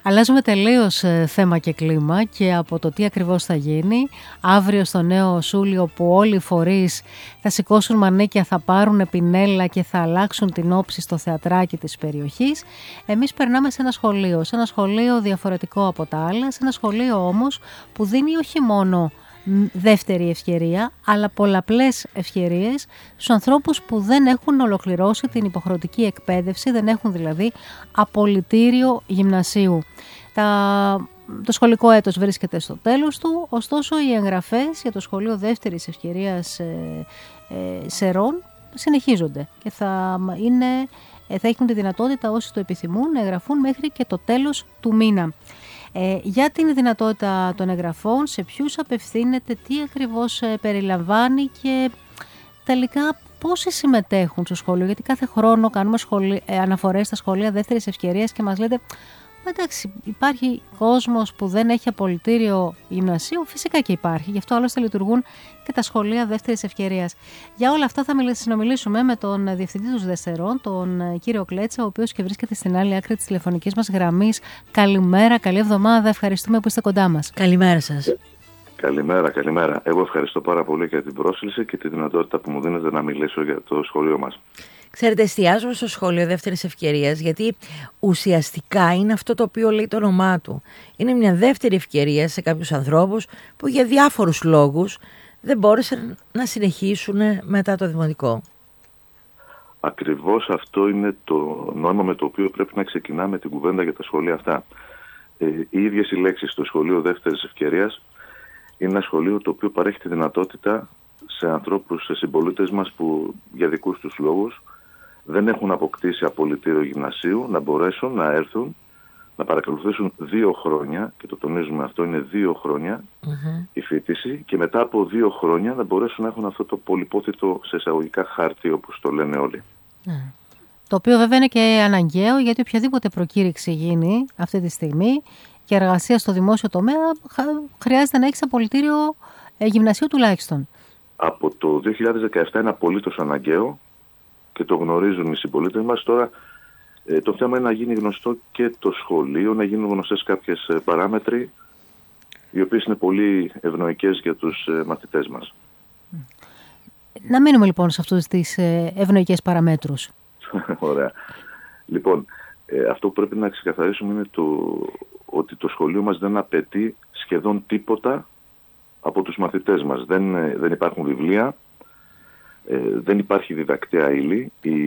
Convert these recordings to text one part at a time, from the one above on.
Αλλάζουμε τελείως θέμα και κλίμα και από το τι ακριβώς θα γίνει. Αύριο στο νέο Σούλιο που όλοι οι φορείς θα σηκώσουν μανίκια, θα πάρουν πινέλα και θα αλλάξουν την όψη στο θεατράκι της περιοχής. Εμείς περνάμε σε ένα σχολείο διαφορετικό από τα άλλα, σε ένα σχολείο όμως που δίνει όχι μόνο δεύτερη ευκαιρία, αλλά πολλαπλές ευκαιρίες στους ανθρώπους που δεν έχουν ολοκληρώσει την υποχρεωτική εκπαίδευση, δεν έχουν δηλαδή απολυτήριο γυμνασίου. Το σχολικό έτος βρίσκεται στο τέλος του, ωστόσο οι εγγραφές για το σχολείο δεύτερης ευκαιρίας Σερών συνεχίζονται και θα έχουν τη δυνατότητα όσοι το επιθυμούν να εγγραφούν μέχρι και το τέλος του μήνα. Για την δυνατότητα των εγγραφών, σε ποιους απευθύνεται, τι ακριβώς περιλαμβάνει και τελικά πόσοι συμμετέχουν στο σχολείο, γιατί κάθε χρόνο κάνουμε αναφορές στα σχολεία δεύτερης ευκαιρίας και μας λέτε εντάξει, υπάρχει κόσμος που δεν έχει απολυτήριο γυμνασίου, φυσικά και υπάρχει, γι' αυτό άλλωστε λειτουργούν και τα σχολεία δεύτερης ευκαιρίας. Για όλα αυτά θα συνομιλήσουμε με τον Διευθυντή των Δεστερών, τον κύριο Κλέτσα, ο οποίος και βρίσκεται στην άλλη άκρη της τηλεφωνικής μας γραμμής. Καλημέρα, καλή εβδομάδα, ευχαριστούμε που είστε κοντά μας. Καλημέρα σας. Καλημέρα. Εγώ ευχαριστώ πάρα πολύ για την πρόσκληση και τη δυνατότητα που μου δίνετε να μιλήσω για το σχολείο μας. Ξέρετε, εστιάζουμε στο σχολείο δεύτερης ευκαιρίας γιατί ουσιαστικά είναι αυτό το οποίο λέει το όνομά του. Είναι μια δεύτερη ευκαιρία σε κάποιους ανθρώπους που για διάφορους λόγους δεν μπόρεσαν να συνεχίσουν μετά το δημοτικό. Ακριβώς αυτό είναι το νόημα με το οποίο πρέπει να ξεκινάμε την κουβέντα για τα σχολεία αυτά. Οι ίδιες οι λέξεις στο σχολείο δεύτερης ευκαιρίας είναι ένα σχολείο το οποίο παρέχει τη δυνατότητα σε ανθρώπους, σε συμπολίτες μας που για δικούς τους λόγους δεν έχουν αποκτήσει απολυτήριο γυμνασίου να μπορέσουν να έρθουν να παρακολουθήσουν 2 χρόνια, και το τονίζουμε αυτό, είναι 2 χρόνια η φοιτηση, και μετά από 2 χρόνια να μπορέσουν να έχουν αυτό το πολυπόθητο σε εισαγωγικά χάρτη, όπως το λένε όλοι. Το οποίο βέβαια είναι και αναγκαίο, γιατί οποιαδήποτε προκήρυξη γίνει αυτή τη στιγμή και εργασία στο δημόσιο τομέα χρειάζεται να έχεις απολυτήριο γυμνασίου τουλάχιστον. Από το 2017 είναι απολύτως αναγκαίο και το γνωρίζουν οι συμπολίτες μας. Τώρα το θέμα είναι να γίνει γνωστό και το σχολείο, να γίνουν γνωστές κάποιες παράμετροι οι οποίες είναι πολύ ευνοϊκές για τους μαθητές μας. Να μείνουμε λοιπόν σε αυτές τις ευνοϊκές παραμέτρους. Ωραία. Λοιπόν, αυτό που πρέπει να ξεκαθαρίσουμε είναι ότι το σχολείο μας δεν απαιτεί σχεδόν τίποτα από τους μαθητές μας. Δεν υπάρχουν βιβλία, δεν υπάρχει διδακτέα ύλη.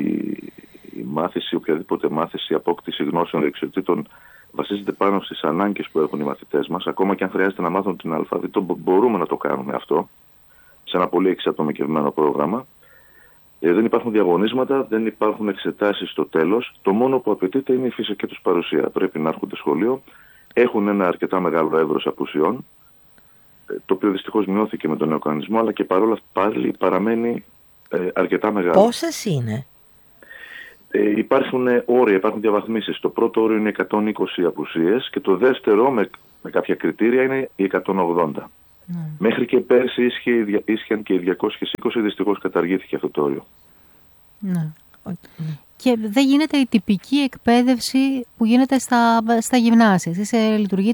Η μάθηση, οποιαδήποτε μάθηση, απόκτηση γνώσεων, δεξιοτήτων βασίζεται πάνω στις ανάγκες που έχουν οι μαθητές μας. Ακόμα και αν χρειάζεται να μάθουν την αλφαβήτο, μπορούμε να το κάνουμε αυτό σε ένα πολύ εξατομικευμένο πρόγραμμα. Δεν υπάρχουν διαγωνίσματα, δεν υπάρχουν εξετάσεις στο τέλος. Το μόνο που απαιτείται είναι η φυσική τους παρουσία. Πρέπει να έρχονται σχολείο. Έχουν ένα αρκετά μεγάλο εύρος απουσιών, το οποίο δυστυχώς μειώθηκε με τον νέο κανονισμό, αλλά και παρόλα αυτά πάλι παραμένει αρκετά μεγάλο. Πόσες είναι? Υπάρχουν όρια, υπάρχουν διαβαθμίσεις. Το πρώτο όριο είναι 120 απουσίες και το δεύτερο με κάποια κριτήρια είναι οι 180. Μέχρι και πέρσι ίσχυαν και οι 220, δυστυχώς καταργήθηκε αυτό το όριο. Και δεν γίνεται η τυπική εκπαίδευση που γίνεται στα γυμνάσια. Εσείς λειτουργείτε